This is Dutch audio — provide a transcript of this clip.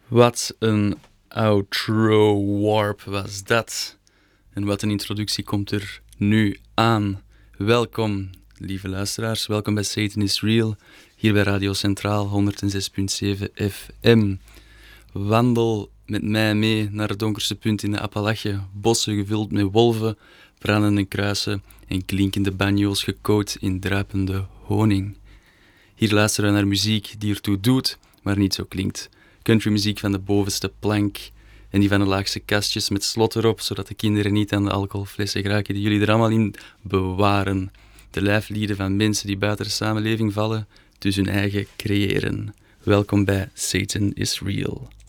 Wat een outro warp was dat. En wat een introductie komt er nu aan. Welkom, lieve luisteraars. Welkom bij Satan is Real. Hier bij Radio Centraal 106.7 FM. Wandel met mij mee naar het donkerste punt in de Appalachië. Bossen gevuld met wolven, brandende kruisen en klinkende banjo's gecoat in druipende honing. Hier luisteren we naar muziek die ertoe doet, maar niet zo klinkt. Countrymuziek van de bovenste plank en die van de laagste kastjes met slot erop, zodat de kinderen niet aan de alcoholflessen geraken die jullie er allemaal in bewaren. De lijflieden van mensen die buiten de samenleving vallen, dus hun eigen creëren. Welkom bij Satan is Real.